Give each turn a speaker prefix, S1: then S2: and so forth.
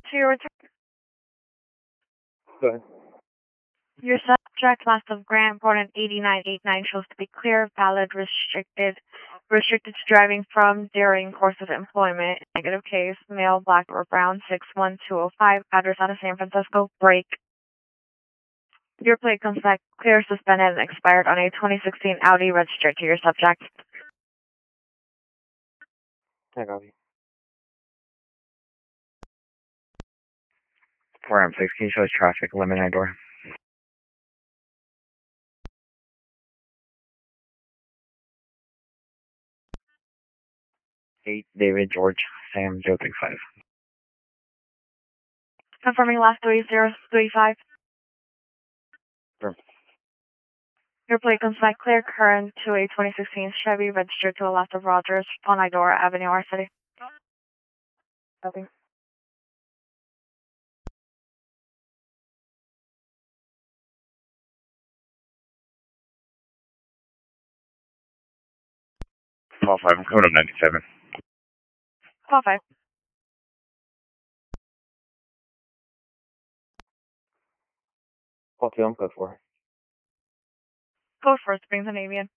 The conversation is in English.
S1: To your return,
S2: Go ahead.
S1: your subject last of Grand Port 8989 shows to be clear, valid, restricted to driving from during course of employment. Negative case, male, black or brown, 61205, address out of San Francisco, break. Your plate comes back clear, suspended, and expired on a 2016 Audi registered to your subject.
S2: I copy. 4M6, can you show us traffic limit at door? 8, David, George, Sam, Joe 65.
S1: Confirming last 3035.
S2: Confirm.
S1: Your plate comes back clear, current to a 2016 Chevy registered to a last of Rogers on Idora Avenue, our city. Copy.
S2: Call 5, I'm coming up 97.
S1: Call 5.
S2: Call 2, I'm code 4.
S1: Code 4, Springs and Avian.